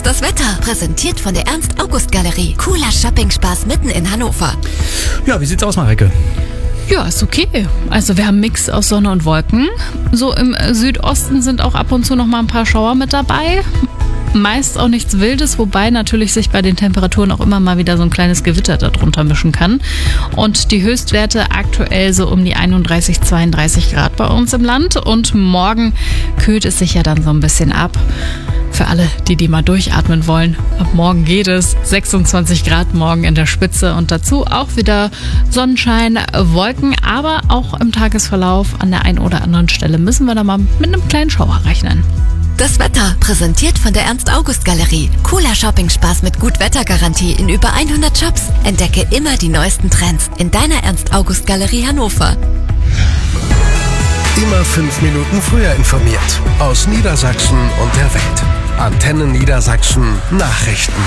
ist das Wetter. Präsentiert von der Ernst-August-Galerie. Cooler Shopping-Spaß mitten in Hannover. Ja, wie sieht's aus, Mareike? Ja, ist okay. Also wir haben einen Mix aus Sonne und Wolken. So im Südosten sind auch ab und zu noch mal ein paar Schauer mit dabei. Meist auch nichts Wildes, wobei natürlich sich bei den Temperaturen auch immer mal wieder so ein kleines Gewitter darunter mischen kann. Und die Höchstwerte aktuell so um die 31, 32 Grad bei uns im Land. Und morgen kühlt es sich ja dann so ein bisschen ab. Für alle, die mal durchatmen wollen, ab morgen geht es. 26 Grad morgen in der Spitze und dazu auch wieder Sonnenschein, Wolken, aber auch im Tagesverlauf an der einen oder anderen Stelle müssen wir da mal mit einem kleinen Schauer rechnen. Das Wetter, präsentiert von der Ernst-August-Galerie. Cooler Shopping-Spaß mit Gut-Wetter-Garantie in über 100 Shops. Entdecke immer die neuesten Trends in deiner Ernst-August-Galerie Hannover. Immer 5 Minuten früher informiert. Aus Niedersachsen und der Welt. Antenne Niedersachsen Nachrichten.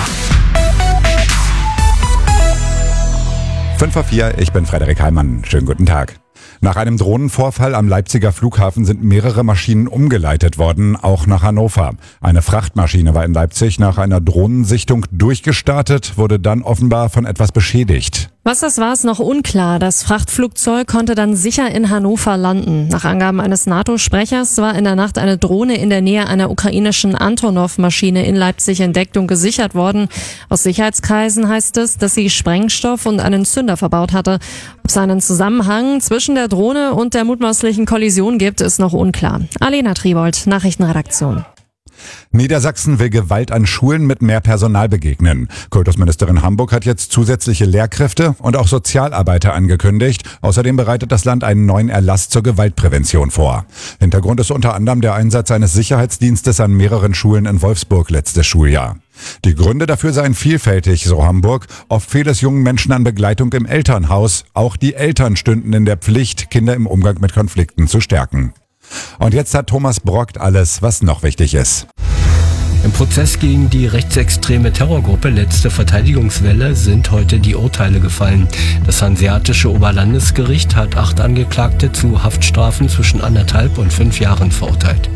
5:04, ich bin Frederik Heimann. Schönen guten Tag. Nach einem Drohnenvorfall am Leipziger Flughafen sind mehrere Maschinen umgeleitet worden, auch nach Hannover. Eine Frachtmaschine war in Leipzig nach einer Drohnensichtung durchgestartet, wurde dann offenbar von etwas beschädigt. Was das war, ist noch unklar. Das Frachtflugzeug konnte dann sicher in Hannover landen. Nach Angaben eines NATO-Sprechers war in der Nacht eine Drohne in der Nähe einer ukrainischen Antonov-Maschine in Leipzig entdeckt und gesichert worden. Aus Sicherheitskreisen heißt es, dass sie Sprengstoff und einen Zünder verbaut hatte. Ob es einen Zusammenhang zwischen der Drohne und der mutmaßlichen Kollision gibt, ist noch unklar. Alena Triebold, Nachrichtenredaktion. Niedersachsen will Gewalt an Schulen mit mehr Personal begegnen. Kultusministerin Hamburg hat jetzt zusätzliche Lehrkräfte und auch Sozialarbeiter angekündigt. Außerdem bereitet das Land einen neuen Erlass zur Gewaltprävention vor. Hintergrund ist unter anderem der Einsatz eines Sicherheitsdienstes an mehreren Schulen in Wolfsburg letztes Schuljahr. Die Gründe dafür seien vielfältig, so Hamburg. Oft fehlt es jungen Menschen an Begleitung im Elternhaus. Auch die Eltern stünden in der Pflicht, Kinder im Umgang mit Konflikten zu stärken. Und jetzt hat Thomas Brockt alles, was noch wichtig ist. Im Prozess gegen die rechtsextreme Terrorgruppe Letzte Verteidigungswelle sind heute die Urteile gefallen. Das Hanseatische Oberlandesgericht hat 8 Angeklagte zu Haftstrafen zwischen 1,5 und 5 Jahren verurteilt.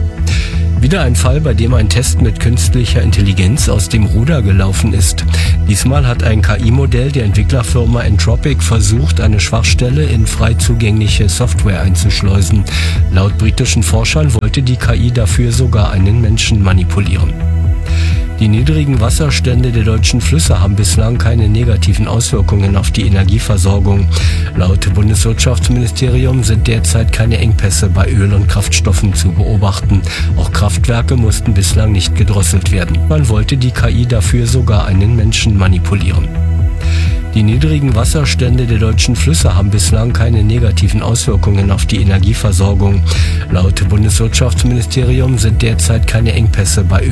Wieder ein Fall, bei dem ein Test mit künstlicher Intelligenz aus dem Ruder gelaufen ist. Diesmal hat ein KI-Modell der Entwicklerfirma Entropic versucht, eine Schwachstelle in frei zugängliche Software einzuschleusen. Laut britischen Forschern wollte die KI dafür sogar einen Menschen manipulieren. Die niedrigen Wasserstände der deutschen Flüsse haben bislang keine negativen Auswirkungen auf die Energieversorgung. Laut Bundeswirtschaftsministerium sind derzeit keine Engpässe bei Öl- und Kraftstoffen zu beobachten. Auch Kraftwerke mussten bislang nicht gedrosselt werden. Man wollte die KI dafür sogar einen Menschen manipulieren. Die niedrigen Wasserstände der deutschen Flüsse haben bislang keine negativen Auswirkungen auf die Energieversorgung. Laut Bundeswirtschaftsministerium sind derzeit keine Engpässe bei